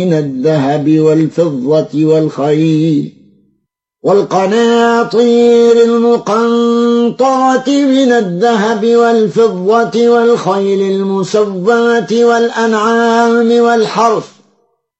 من الذهب والفضة والخيل والقناطير المقنطرة من الذهب والفضة والخيل المسومة والأنعام والحرث